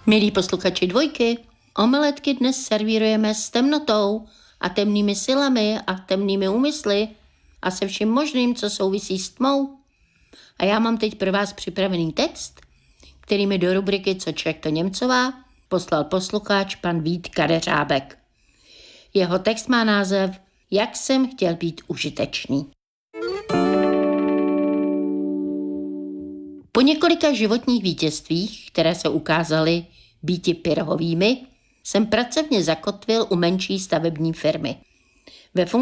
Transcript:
Milí posluchači Dvojky, omeletky dnes servírujeme s temnotou a temnými silami a temnými úmysly a se vším možným, co souvisí s tmou. A já mám teď pro vás připravený text, který mi do rubriky Co člověk to Němcová poslal posluchač pan Vít Kadeřábek. Jeho text má název Jak jsem chtěl být užitečný. Po několika životních vítězstvích, které se ukázaly býti pyrhovými, jsem pracovně zakotvil u menší stavební firmy. Ve